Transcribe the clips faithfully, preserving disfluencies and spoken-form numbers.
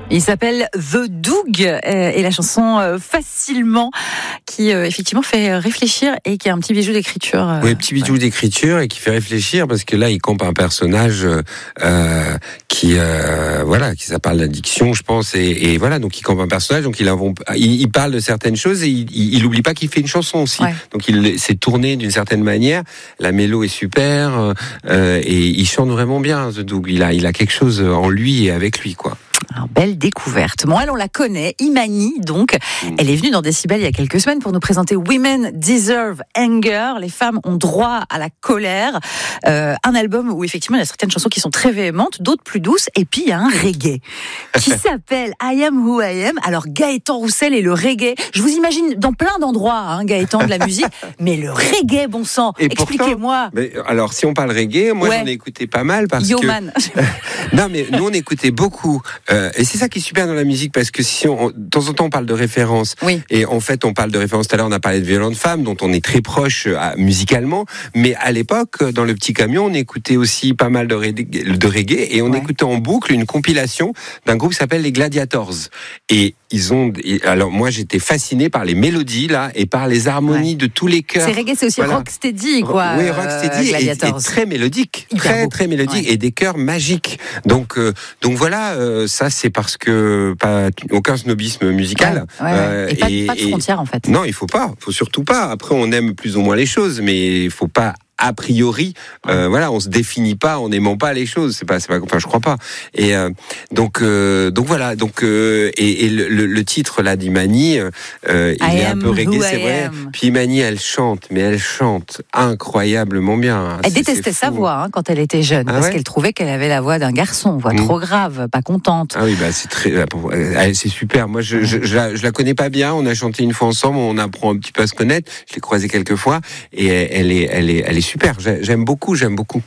Il s'appelle The Doug euh, et la chanson euh, Facilement qui euh, effectivement fait réfléchir et qui a un petit bijou d'écriture. Euh, oui, petit bijou ouais. d'écriture et qui fait réfléchir parce que là il campe un personnage euh, qui euh, voilà qui ça parle d'addiction je pense et, et voilà donc il campe un personnage donc il, avons, il, il parle de certaines choses et il, il, il oublie pas qu'il fait une chanson aussi ouais. donc il s'est tourné d'une certaine manière, la mélo est super euh, et il chante vraiment bien The Doug, il a, il a quelque chose en lui et avec lui quoi. Alors, belle découverte. Bon, elle, on la connaît, Imani, donc. Mmh. Elle est venue dans Décibel il y a quelques semaines pour nous présenter Women Deserve Anger. Les femmes ont droit à la colère. Euh, un album où, effectivement, il y a certaines chansons qui sont très véhémentes, d'autres plus douces. Et puis, il y a un reggae qui s'appelle I Am Who I Am. Alors, Gaëtan Roussel et le reggae. Je vous imagine dans plein d'endroits, hein, Gaëtan, de la musique. Mais le reggae, bon sang. Et expliquez-moi. Mais, alors, si on parle reggae, moi, ouais. j'en ai écouté pas mal parce Yo que... man. Non, mais nous, on écoutait beaucoup. Euh, et c'est ça qui est super dans la musique parce que si on, de temps en temps on parle de références oui. et en fait on parle de références tout à l'heure on a parlé de Violente Femme dont on est très proche euh, musicalement mais à l'époque dans le petit camion on écoutait aussi pas mal de reggae, de reggae et on ouais. écoutait en boucle une compilation d'un groupe qui s'appelle les Gladiators et ils ont et alors moi j'étais fasciné par les mélodies là et par les harmonies ouais. de tous les chœurs. C'est reggae, c'est aussi voilà. rocksteady quoi. Oui, rocksteady euh, et, et très mélodique, Hyper très beau. très mélodique ouais. et des chœurs magiques. Donc euh, donc voilà euh, ça c'est parce que pas aucun snobisme musical ouais, ouais, ouais. Euh, et, pas, et pas de frontières en fait. Non, il faut pas, faut surtout pas. Après on aime plus ou moins les choses mais il faut pas a priori, euh, voilà, on se définit pas en n'aimant pas les choses. C'est pas, c'est pas, enfin, je crois pas. Et euh, donc, euh, donc voilà, donc euh, et, et le, le titre là d'Imani, euh, il est un peu reggae, c'est vrai. Am. Puis Imani, elle chante, mais elle chante incroyablement bien. Elle c'est, détestait c'est sa voix hein, quand elle était jeune, ah parce ouais qu'elle trouvait qu'elle avait la voix d'un garçon, voix mmh. trop grave, pas contente. Ah oui, bah c'est très, c'est super. Moi, je, je, je, la, je la connais pas bien. On a chanté une fois ensemble, on apprend un petit peu à se connaître. Je l'ai croisée quelques fois et elle est, elle est, elle est super, j'aime beaucoup, j'aime beaucoup.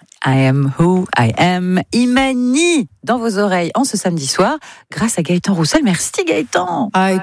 I am who I am. Imani dans vos oreilles en ce samedi soir, grâce à Gaëtan Roussel. Merci Gaëtan. I